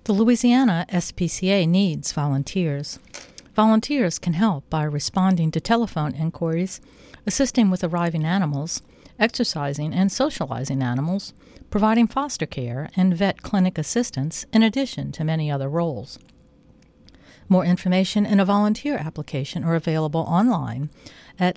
The Louisiana SPCA needs volunteers. Volunteers can help by responding to telephone inquiries, assisting with arriving animals, exercising and socializing animals, providing foster care and vet clinic assistance, in addition to many other roles. More information and a volunteer application are available online at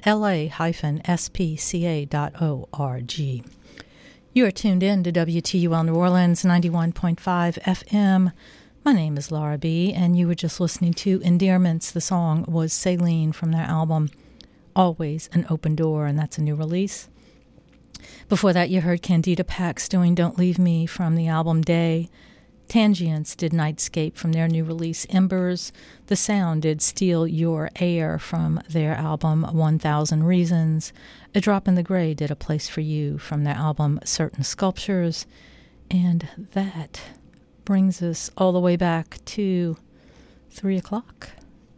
la-spca.org. You are tuned in to WTUL New Orleans 91.5 FM. My name is Laura B., and you were just listening to Endearments. The song was Saline from their album Always an Open Door, and that's a new release. Before that, you heard Candida Pax doing Don't Leave Me from the album Day. Tangients did Nightscape from their new release Embers. The Sound did Steal Your Air from their album 1000 Reasons. A Drop in the Gray did A Place for You from their album Certain Sculptures. And that brings us all the way back to 3 o'clock.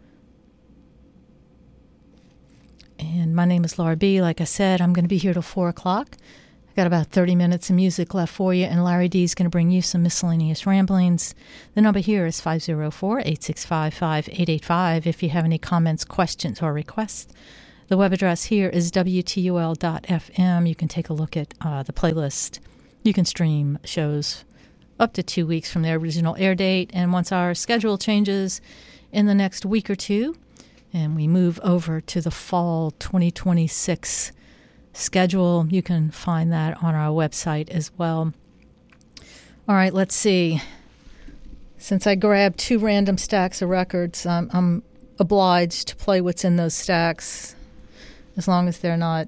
And my name is Laura B. Like I said, I'm going to be here till 4 o'clock. I got about 30 minutes of music left for you, and Larry D is going to bring you some miscellaneous ramblings. The number here is 504-865-5885 if you have any comments, questions, or requests. The web address here is WTUL.FM. You can take a look at the playlist. You can stream shows up to 2 weeks from their original air date, and once our schedule changes in the next week or two, and we move over to the fall 2026 schedule, you can find that on our website as well. All right, let's see. Since I grabbed 2 random stacks of records, I'm obliged to play what's in those stacks, as long as they're not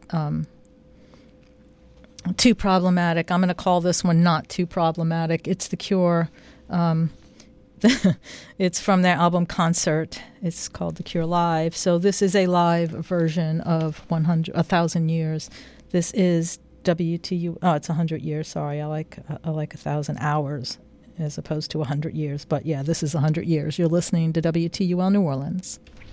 too problematic. I'm going to call this one Not Too Problematic. It's The Cure. It's from their album Concert. It's called The Cure Live. So this is a live version of 1,000 Years. This is WTU. Oh, it's 100 years. Sorry, I like 1,000 hours as opposed to 100 years. But yeah, this is 100 years. You're listening to WTUL New Orleans.